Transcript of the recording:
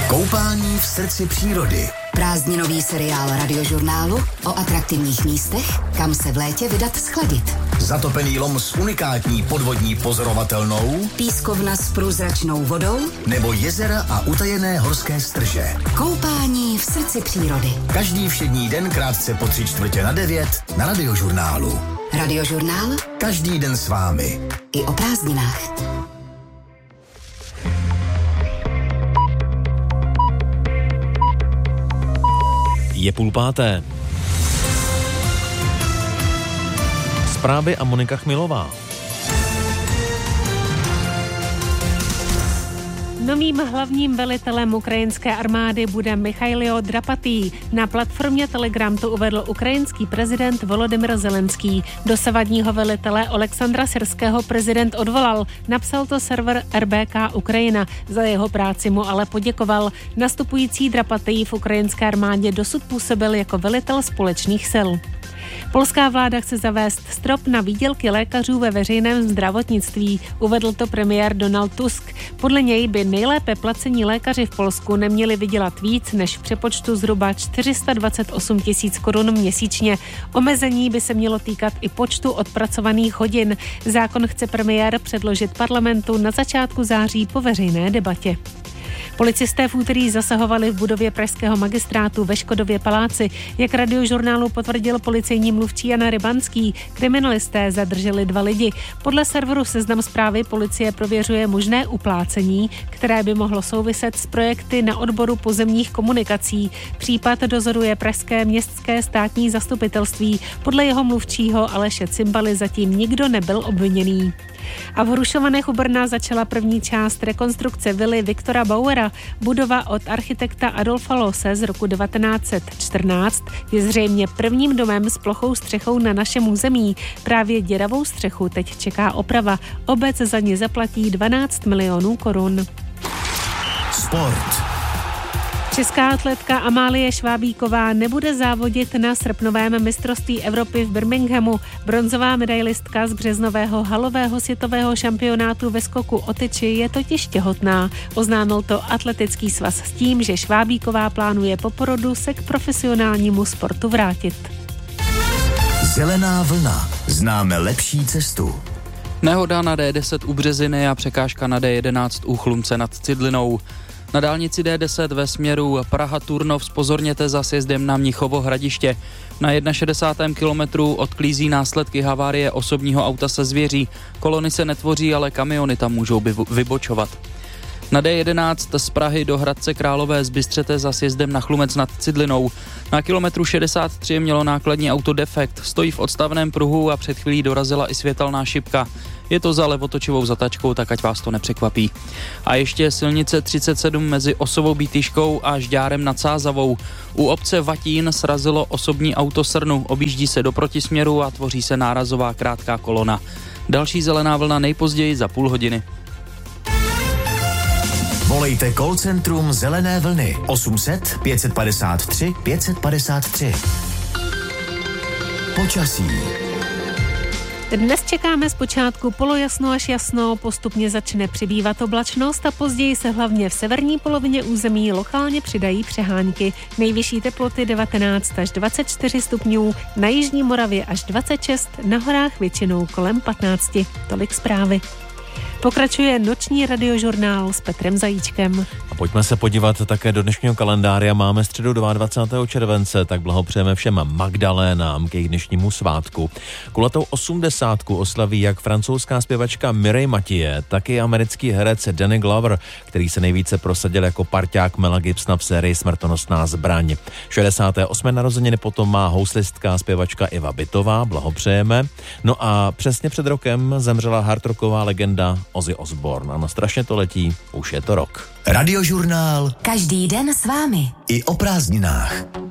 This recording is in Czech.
Koupání v srdci přírody. Prázdninový seriál Radiožurnálu o atraktivních místech, kam se v létě vydat schladit. Zatopený lom s unikátní podvodní pozorovatelnou, Pískovna s průzračnou vodou nebo jezera a utajené horské strže. Koupání v srdci přírody. Každý všední den krátce po 8:45 na Radiožurnálu. Radiožurnál Každý den s vámi. I o prázdninách. Je 4:30. Zprávy a Monika Chmilová. Novým hlavním velitelem ukrajinské armády bude Michailo Drapatý. Na platformě Telegram to uvedl ukrajinský prezident Volodymyr Zelenský. Dosavadního velitele Oleksandra Syrského prezident odvolal. Napsal to server RBK Ukrajina. Za jeho práci mu ale poděkoval. Nastupující Drapatý v ukrajinské armádě dosud působil jako velitel společných sil. Polská vláda chce zavést strop na výdělky lékařů ve veřejném zdravotnictví, uvedl to premiér Donald Tusk. Podle něj by nejlépe placení lékaři v Polsku neměli vydělat víc než v přepočtu zhruba 428 000 korun měsíčně. Omezení by se mělo týkat i počtu odpracovaných hodin. Zákon chce premiér předložit parlamentu na začátku září po veřejné debatě. Policisté v úterý zasahovali v budově pražského magistrátu ve Škodově paláci. Jak Radiožurnálu potvrdil policejní mluvčí Jan Rybanský, kriminalisté zadrželi 2 lidi. Podle serveru Seznam Zprávy policie prověřuje možné uplácení, které by mohlo souviset s projekty na odboru pozemních komunikací. Případ dozoruje pražské městské státní zastupitelství. Podle jeho mluvčího Aleše Cimbaly zatím nikdo nebyl obviněný. A v Hrušovanech u Brna začala první část rekonstrukce vily Viktora Bauera. Budova od architekta Adolfa Loose z roku 1914 je zřejmě prvním domem s plochou střechou na našem území. Právě děravou střechu teď čeká oprava. Obec za ní zaplatí 12 milionů korun. Sport. Česká atletka Amálie Švábíková nebude závodit na srpnovém mistrovství Evropy v Birminghamu. Bronzová medailistka z březnového halového světového šampionátu ve skoku o tyči je totiž těhotná. Oznámil to Atletický svaz s tím, že Švábíková plánuje po porodu se k profesionálnímu sportu vrátit. Zelená vlna. Známe lepší cestu. Nehoda na D10 u Březiny a překážka na D11 u Chlumce nad Cidlinou. Na dálnici D10 ve směru Praha-Turnov zpozorněte za sjezdem na Mnichovo Hradiště. Na 61. kilometru odklízí následky havárie osobního auta se zvěří. Kolony se netvoří, ale kamiony tam můžou vybočovat. Na D11 z Prahy do Hradce Králové zbystřete za sjezdem na Chlumec nad Cidlinou. Na kilometru 63 mělo nákladní auto defekt, stojí v odstavném pruhu a před chvílí dorazila i světelná šipka. Je to za levotočivou zatačkou, tak ať vás to nepřekvapí. A ještě silnice 37 mezi Osovou Bítýškou a Žďárem nad Sázavou. U obce Vatín srazilo osobní auto srnu, objíždí se do protisměru a tvoří se nárazová krátká kolona. Další zelená vlna nejpozději za půl hodiny. Volejte call centrum Zelené vlny 800 553 553. Počasí. Dnes čekáme zpočátku polojasno až jasno, postupně začne přibývat oblačnost a později se hlavně v severní polovině území lokálně přidají přehánky. Nejvyšší teploty 19 až 24 stupňů, na jižní Moravě až 26, na horách většinou kolem 15. Tolik zprávy. Pokračuje noční radiožurnál s Petrem Zajíčkem. A pojďme se podívat také do dnešního kalendáře. Máme středu 22. července, tak blahopřejeme všem Magdalénám k jejich dnešnímu svátku. Kulatou 80 oslaví jak francouzská zpěvačka Mireille Mathieu, tak i americký herec Danny Glover, který se nejvíce prosadil jako parťák Mela Gibsona v sérii Smrtonosná zbraň. 68. narozeniny potom má houslistka zpěvačka Iva Bitová, blahopřejeme. No a přesně před rokem zemřela hardrocková legenda Ozzy Osbourne. Ano, strašně to letí, už je to rok. Radiožurnál. Každý den s vámi. I o prázdninách.